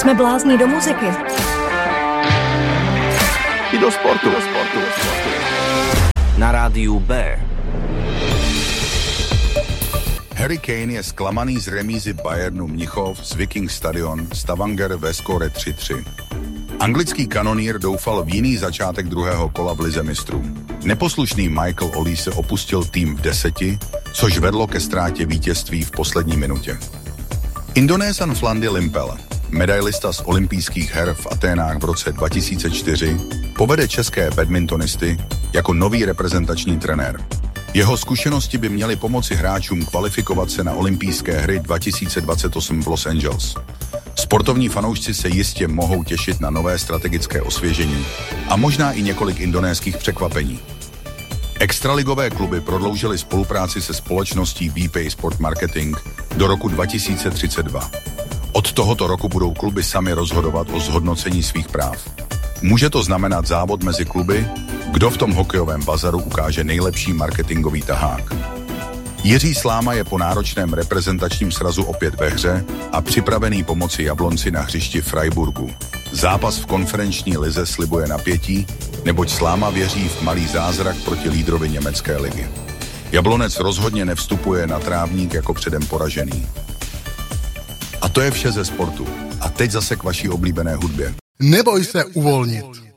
Jsme blázni do muziky. I do sportu. Na rádiu B. Harry Kane je zklamaný z remízy Bayernu Mnichov z Viking Stadion Stavanger ve skóre 3-3. Anglický kanonýr doufal v jiný začátek druhého kola v lize mistrů. Neposlušný Michael Olise opustil tým v 10, což vedlo ke ztrátě vítězství v poslední minutě. Indonésan Flandy Limpel, medailista z olympijských her v Aténách v roce 2004, povede české badmintonisty jako nový reprezentační trenér. Jeho zkušenosti by měly pomoci hráčům kvalifikovat se na olympijské hry 2028 v Los Angeles. Sportovní fanoušci se jistě mohou těšit na nové strategické osvěžení a možná i několik indonéských překvapení. Extraligové kluby prodloužily spolupráci se společností VPay Sport Marketing do roku 2032. Od tohoto roku budou kluby sami rozhodovat o zhodnocení svých práv. Může to znamenat závod mezi kluby, kdo v tom hokejovém bazaru ukáže nejlepší marketingový tahák. Jiří Sláma je po náročném reprezentačním srazu opět ve hře a připravený pomoci Jablonci na hřišti Freiburgu. Zápas v konferenční lize slibuje napětí, neboť Sláma věří v malý zázrak proti lídrovi německé ligy. Jablonec rozhodně nevstupuje na trávník jako předem poražený. A to je vše ze sportu. A teď zase k vaší oblíbené hudbě. Neboj se uvolnit.